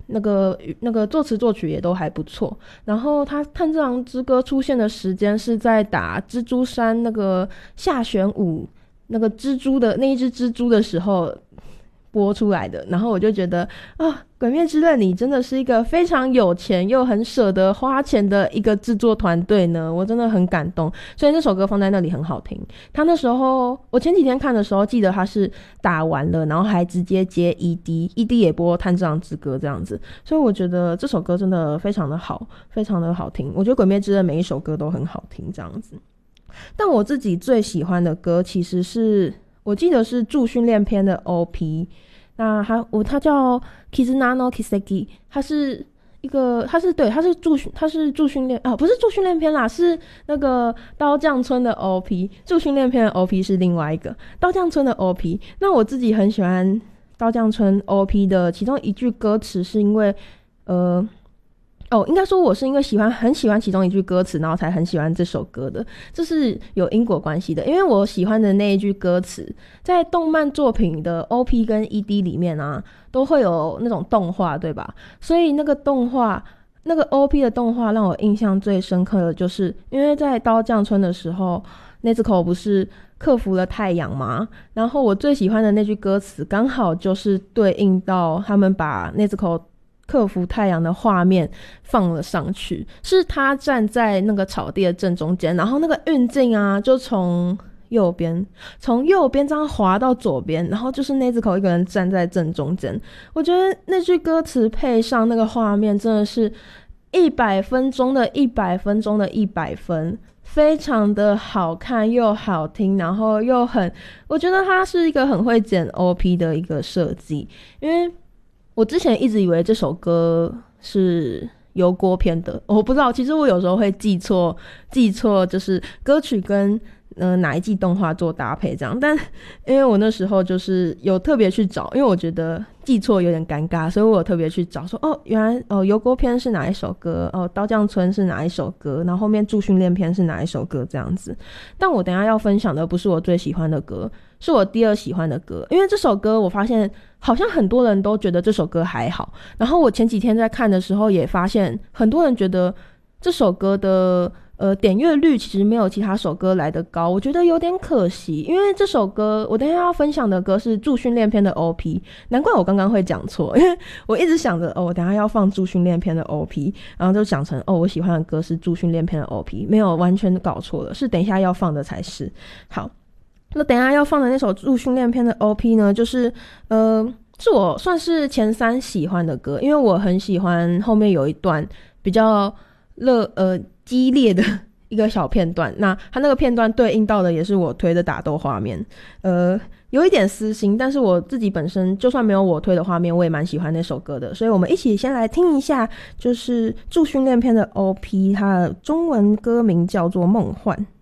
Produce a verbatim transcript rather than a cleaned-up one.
那个那个作词作曲也都还不错。然后他《炭治郎之歌》出现的时间是在打蜘蛛山那个下弦舞那个蜘蛛的那一只蜘蛛的时候播出来的。然后我就觉得啊，鬼灭之刃你真的是一个非常有钱又很舍得花钱的一个制作团队呢，我真的很感动。所以那首歌放在那里很好听。他那时候我前几天看的时候记得他是打完了，然后还直接接 E D E D 也播炭治郎之歌这样子。所以我觉得这首歌真的非常的好，非常的好听。我觉得鬼灭之刃每一首歌都很好听这样子。但我自己最喜欢的歌其实是我记得是助训练篇的 O P。那它我它叫 Kizuna no Kiseki， 它是一个它是对它是助训它是助训练啊不是助训练篇啦，是那个刀匠村的 O P。 助训练篇的 O P 是另外一个刀匠村的 O P。 那我自己很喜欢刀匠村 O P 的其中一句歌词，是因为呃哦，应该说我是因为喜欢很喜欢其中一句歌词，然后才很喜欢这首歌的，这是有因果关系的。因为我喜欢的那一句歌词在动漫作品的 O P 跟 E D 里面啊都会有那种动画，对吧？所以那个动画那个 O P 的动画让我印象最深刻的就是因为在刀匠村的时候Nezuko 不是克服了太阳吗？然后我最喜欢的那句歌词刚好就是对应到他们把 Nezuko克服太阳的画面放了上去，是他站在那个草地的正中间，然后那个运镜啊就从右边从右边这样滑到左边，然后就是那只口一个人站在正中间。我觉得那句歌词配上那个画面真的是一百分钟的一百分钟的一百分，非常的好看又好听，然后又很我觉得它是一个很会剪 O P 的一个设计。因为我之前一直以为这首歌是油锅篇的，我不知道，其实我有时候会记错记错就是歌曲跟呃哪一季动画做搭配这样。但因为我那时候就是有特别去找，因为我觉得记错有点尴尬，所以我有特别去找说哦原来哦油锅篇是哪一首歌，哦刀匠村是哪一首歌，然后后面助训练篇是哪一首歌这样子。但我等一下要分享的不是我最喜欢的歌，是我第二喜欢的歌。因为这首歌我发现好像很多人都觉得这首歌还好，然后我前几天在看的时候也发现很多人觉得这首歌的呃点阅率其实没有其他首歌来得高，我觉得有点可惜。因为这首歌我等一下要分享的歌是助训练篇的 O P， 难怪我刚刚会讲错，因为我一直想着哦我等一下要放助训练篇的 O P， 然后就讲成哦我喜欢的歌是助训练篇的 O P， 没有完全搞错了，是等一下要放的才是。好，那等一下要放的那首助训练篇的 O P 呢，就是呃是我算是前三喜欢的歌。因为我很喜欢后面有一段比较热呃激烈的一个小片段，那它那个片段对应到的也是我推的打斗画面，呃有一点私心，但是我自己本身就算没有我推的画面我也蛮喜欢那首歌的。所以我们一起先来听一下就是助训练篇的 O P， 它的中文歌名叫做梦幻。